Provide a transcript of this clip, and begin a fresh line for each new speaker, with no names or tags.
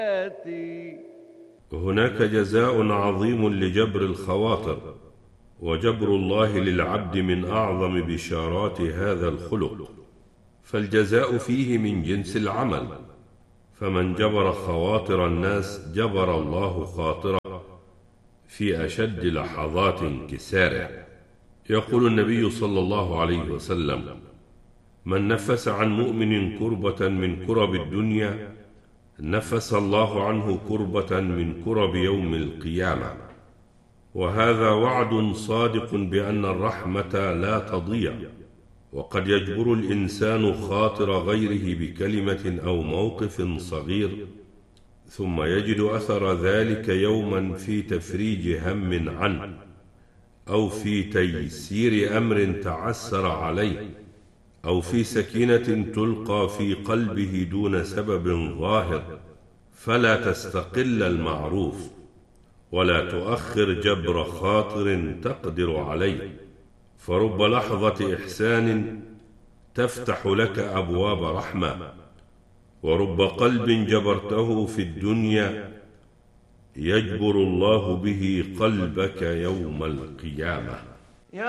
هناك جزاء عظيم لجبر الخواطر، وجبر الله للعبد من أعظم بشارات هذا الخلق، فالجزاء فيه من جنس العمل، فمن جبر خواطر الناس جبر الله خاطره في أشد لحظات انكساره. يقول النبي صلى الله عليه وسلم: من نفس عن مؤمن كربة من كرب الدنيا نفس الله عنه كربة من كرب يوم القيامة. وهذا وعد صادق بأن الرحمة لا تضيع، وقد يجبر الإنسان خاطر غيره بكلمة أو موقف صغير، ثم يجد أثر ذلك يوما في تفريج هم عنه، أو في تيسير أمر تعسر عليه، أو في سكينة تلقى في قلبه دون سبب ظاهر. فلا تستقل المعروف، ولا تؤخر جبر خاطر تقدر عليه، فرب لحظة إحسان تفتح لك أبواب رحمة، ورب قلب جبرته في الدنيا يجبر الله به قلبك يوم القيامة.